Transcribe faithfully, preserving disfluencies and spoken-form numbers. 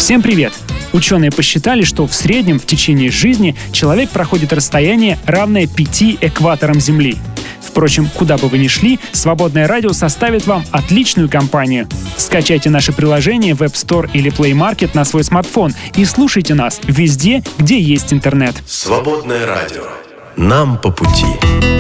Всем привет! Ученые посчитали, что в среднем в течение жизни человек проходит расстояние, равное пяти экваторам Земли. Впрочем, куда бы вы ни шли, Свободное радио составит вам отличную компанию. Скачайте наше приложение в App Store или Play Market на свой смартфон и слушайте нас везде, где есть интернет. Свободное радио. Нам по пути.